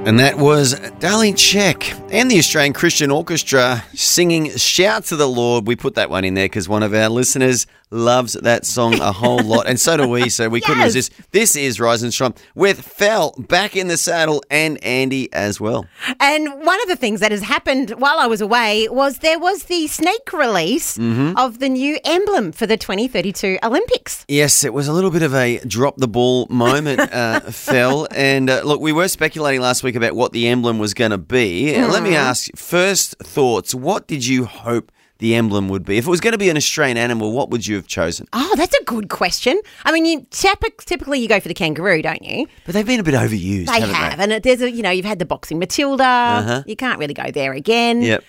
And that was Darlene Check and the Australian Christian Orchestra singing Shout to the Lord. We put that one in there because one of our listeners loves that song a whole lot. And so do we, so we couldn't resist. This is Rise and Shine with Fel back in the saddle and Andy as well. And one of the things that has happened while I was away was there was the sneak release of the new emblem for the 2032 Olympics. Yes, it was a little bit of a drop the ball moment, Fel. And look, we were speculating last week about what the emblem was going to be. Let me ask, first thoughts, what did you hope the emblem would be? If it was going to be an Australian animal, what would you have chosen? Oh, that's a good question. I mean, typically you go for the kangaroo, don't you? But they've been a bit overused, They haven't have. they? And there's you've had the boxing Matilda. You can't really go there again. Yep.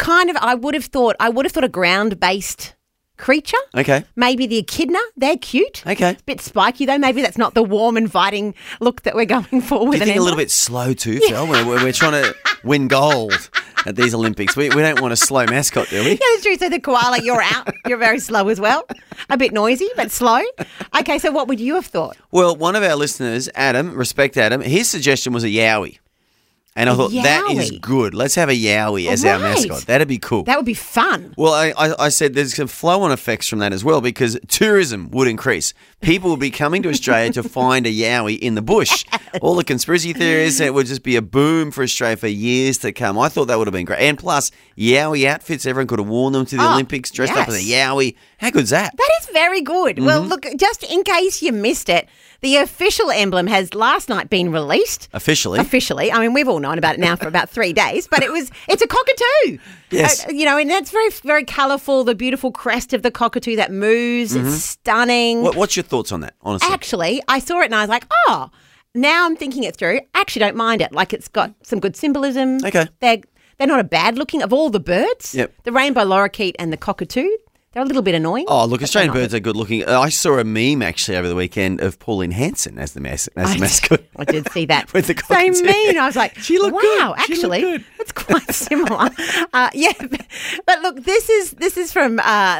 I would have thought a ground-based creature. Okay. Maybe the echidna. They're cute. Okay. Bit spiky though. Maybe that's not the warm, inviting look that we're going for with Do you think a little bit slow too, Phil? We're trying to win gold at these Olympics. We don't want a slow mascot, do we? Yeah, that's true. So the koala, you're out. You're very slow as well. A bit noisy, but slow. Okay, so what would you have thought? Well, one of our listeners, Adam, respect Adam, his suggestion was a yowie. And I thought, that is good. Let's have a yowie as our mascot. That'd be cool. That would be fun. Well, I said there's some flow-on effects from that as well because tourism would increase. People would be coming to Australia to find a yowie in the bush. All the conspiracy theories, it would just be a boom for Australia for years to come. I thought that would have been great. And plus, yowie outfits, everyone could have worn them to the Olympics, dressed up as a yowie. How good's that? That is very good. Well, look, just in case you missed it, the official emblem has last night been released. Officially? Officially. I mean, we've all known about it now for about 3 days, but it's a cockatoo. Yes. And that's very, very colourful, the beautiful crest of the cockatoo that moves. It's stunning. What's your thoughts on that, honestly? Actually, I saw it and I was like, now I'm thinking it through. I actually don't mind it. Like, it's got some good symbolism. Okay. They're not a bad looking. Of all the birds, the rainbow lorikeet and the cockatoo, they're a little bit annoying. Oh, look, Australian birds are good looking. I saw a meme actually over the weekend of Pauline Hanson as the mascot. I did see that. With the cockatoo. So mean. I was like, she looked good. Wow, actually, it's quite similar. But look, this is from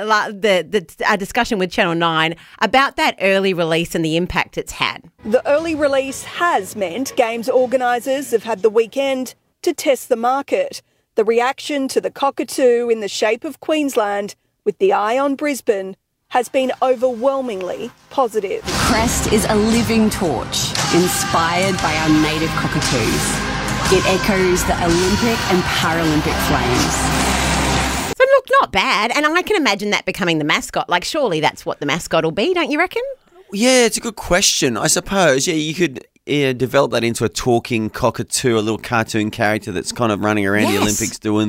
the discussion with Channel 9 about that early release and the impact it's had. The early release has meant games organisers have had the weekend to test the market. The reaction to the cockatoo in the shape of Queensland with the eye on Brisbane has been overwhelmingly positive. Crest is a living torch inspired by our native cockatoos. It echoes the Olympic and Paralympic flames. So look, not bad. And I can imagine that becoming the mascot. Like, surely that's what the mascot will be, don't you reckon? Yeah, it's a good question. I suppose, you could develop that into a talking cockatoo, a little cartoon character that's kind of running around the Olympics doing